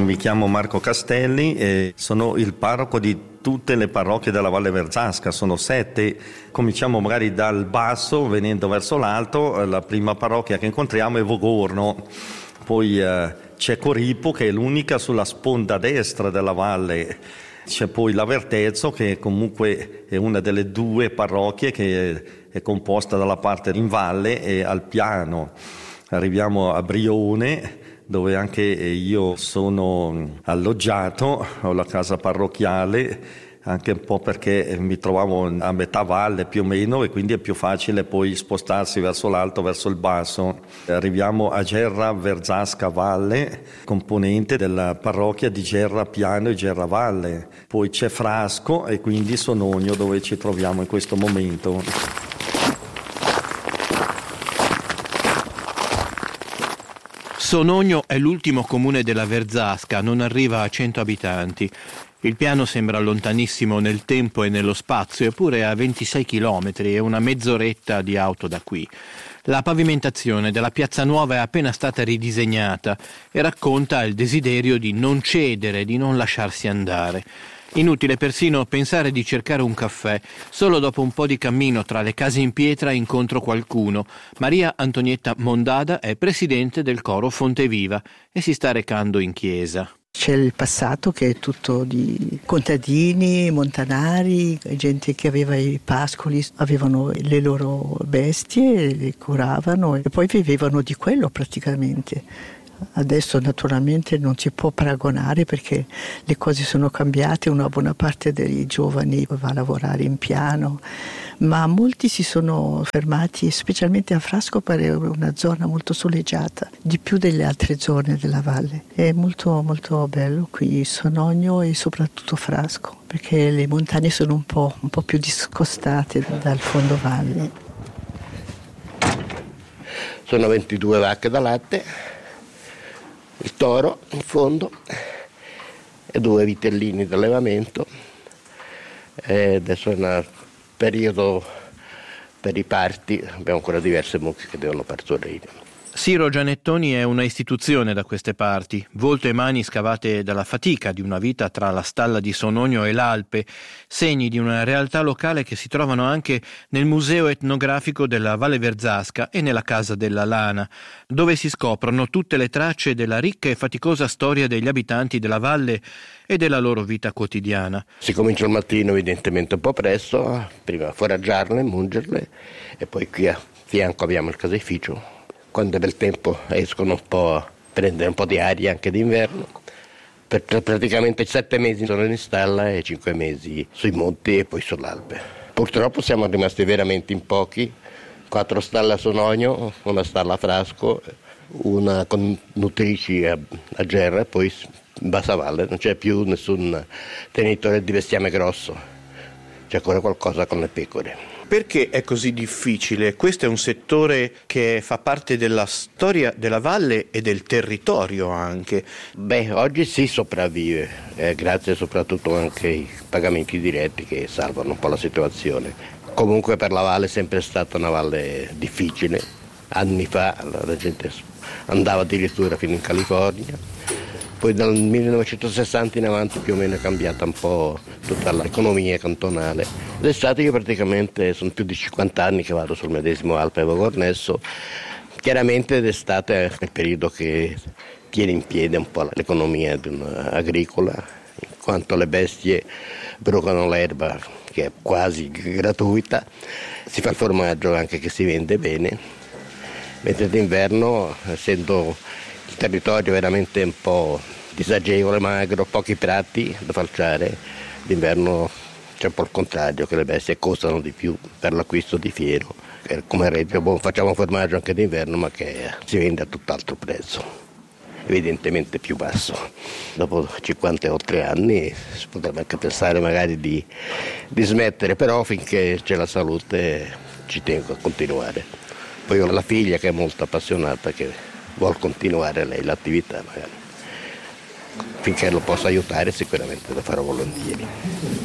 Mi chiamo Marco Castelli e sono il parroco di tutte le parrocchie della Valle Verzasca, sono 7. Cominciamo magari dal basso, venendo verso l'alto. La prima parrocchia che incontriamo è Vogorno, poi c'è Coripo, che è l'unica sulla sponda destra della valle. C'è poi l'Avertezzo, che comunque è una delle 2 parrocchie che è composta dalla parte in valle e al piano. Arriviamo a Brione, dove anche io sono alloggiato, ho la casa parrocchiale, anche un po' perché mi trovavo a metà valle più o meno e quindi è più facile poi spostarsi verso l'alto, verso il basso. Arriviamo a Gerra Verzasca Valle, componente della parrocchia di Gerra Piano e Gerra Valle. Poi c'è Frasco e quindi Sonogno, dove ci troviamo in questo momento. Sonogno è l'ultimo comune della Verzasca, non arriva a 100 abitanti. Il piano sembra lontanissimo nel tempo e nello spazio, eppure è a 26 chilometri e una mezz'oretta di auto da qui. La pavimentazione della Piazza Nuova è appena stata ridisegnata e racconta il desiderio di non cedere, di non lasciarsi andare. Inutile persino pensare di cercare un caffè. Solo dopo un po' di cammino tra le case in pietra incontro qualcuno. Maria Antonietta Mondada è presidente del coro Fonteviva e si sta recando in chiesa. C'è il passato che è tutto di contadini, montanari, gente che aveva i pascoli, avevano le loro bestie, le curavano e poi vivevano di quello praticamente. Adesso naturalmente non si può paragonare perché le cose sono cambiate, una buona parte dei giovani va a lavorare in piano, ma molti si sono fermati, specialmente a Frasco, per una zona molto soleggiata, di più delle altre zone della valle. È molto molto bello qui Sonogno e soprattutto Frasco, perché le montagne sono un po' più discostate dal fondovalle. Sono 22 vacche da latte, il toro in fondo e 2 vitellini d'allevamento. Adesso è un periodo per i parti, abbiamo ancora diverse mucche che devono partorire. Siro Gianettoni è una istituzione da queste parti, volto e mani scavate dalla fatica di una vita tra la stalla di Sonogno e l'Alpe, segni di una realtà locale che si trovano anche nel museo etnografico della Valle Verzasca e nella Casa della Lana, dove si scoprono tutte le tracce della ricca e faticosa storia degli abitanti della valle e della loro vita quotidiana. Si comincia il mattino evidentemente un po' presto, prima a foraggiarle, mungerle e poi qui a fianco abbiamo il caseificio. Quando è bel tempo escono un po' a prendere un po' di aria anche d'inverno. Per praticamente 7 mesi sono in stalla e 5 mesi sui monti e poi sull'Alpe. Purtroppo siamo rimasti veramente in pochi, 4 stalle a Sonogno, una stalla a Frasco, una con nutrici a Gerra e poi in Bassa Valle non c'è più nessun tenitore di bestiame grosso, c'è ancora qualcosa con le pecore. Perché è così difficile? Questo è un settore che fa parte della storia della valle e del territorio anche. Oggi si sopravvive, grazie soprattutto anche ai pagamenti diretti che salvano un po' la situazione. Comunque per la valle è sempre stata una valle difficile. Anni fa la gente andava addirittura fino in California. Poi dal 1960 in avanti più o meno è cambiata un po' tutta l'economia cantonale. D'estate io praticamente sono più di 50 anni che vado sul medesimo Alpe Vogornesso. Chiaramente d'estate è il periodo che tiene in piedi un po' l'economia agricola, in quanto le bestie brucano l'erba che è quasi gratuita, si fa il formaggio anche che si vende bene, mentre d'inverno, essendo il territorio veramente un po' disagevole, magro, pochi prati da falciare, d'inverno c'è un po' il contrario, che le bestie costano di più per l'acquisto di fieno. Come reddito facciamo formaggio anche d'inverno, ma che si vende a tutt'altro prezzo, evidentemente più basso. Dopo 53 anni si potrebbe anche pensare magari di smettere, però finché c'è la salute ci tengo a continuare. Poi ho la figlia che è molto appassionata, che vuol continuare lei l'attività, magari finché lo possa aiutare sicuramente lo farò volentieri.